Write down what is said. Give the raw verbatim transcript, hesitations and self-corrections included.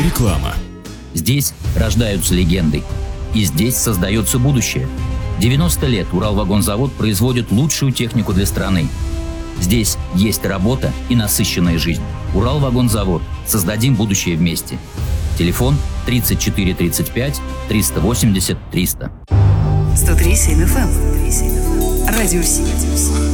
Реклама. Здесь рождаются легенды. И здесь создается будущее. девяносто лет Уралвагонзавод производит лучшую технику для страны. Здесь есть работа и насыщенная жизнь. Уралвагонзавод. Создадим будущее вместе. Телефон тридцать четыре тридцать пять триста восемьдесят триста. сто три семь эф эм. Радио Си.